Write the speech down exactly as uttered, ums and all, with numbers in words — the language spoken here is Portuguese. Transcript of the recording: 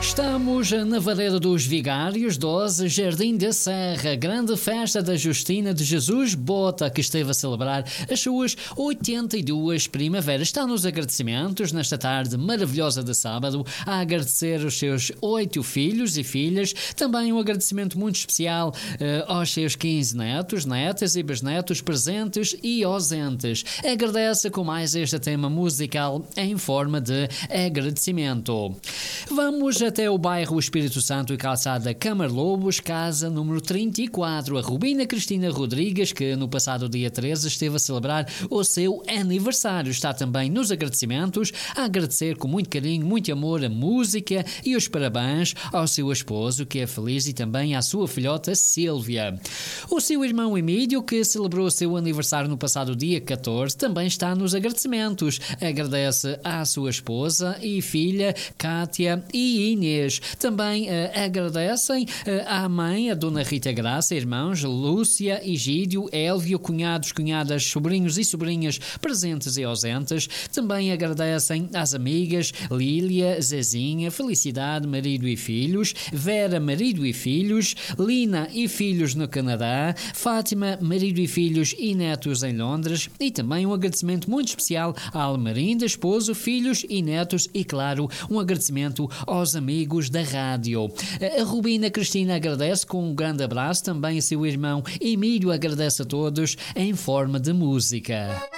Estamos na Vareda dos Vigários, doze, Jardim da Serra, grande festa da Justina de Jesus Bota, que esteve a celebrar as suas oitenta e duas primaveras. Está nos agradecimentos nesta tarde maravilhosa de sábado, a agradecer os seus oito filhos e filhas, também um agradecimento muito especial uh, aos seus quinze netos, netas e bisnetos presentes e ausentes. Agradece com mais este tema musical em forma de agradecimento. Vamos até o bairro Espírito Santo e calçada Câmara Lobos, casa número trinta e quatro, a Rubina Cristina Rodrigues, que no passado dia treze esteve a celebrar o seu aniversário. Está também nos agradecimentos, a agradecer com muito carinho, muito amor a música e os parabéns ao seu esposo, que é feliz, e também à sua filhota Sílvia. O seu irmão Emílio, que celebrou o seu aniversário no passado dia catorze, também está nos agradecimentos. Agradece à sua esposa e filha Cátia e Inês. Também uh, agradecem uh, à mãe, a dona Rita Graça, irmãos Lúcia, Egídio, Élvio, cunhados, cunhadas, sobrinhos e sobrinhas presentes e ausentes. Também agradecem às amigas Lília, Zezinha, Felicidade, marido e filhos, Vera, marido e filhos, Lina e filhos no Canadá, Fátima, marido e filhos e netos em Londres, e também um agradecimento muito especial à Almarinda, esposo, filhos e netos, e claro, um agradecimento aos amigos da rádio. A Rubina Cristina agradece com um grande abraço, também seu irmão Emílio agradece a todos em forma de música.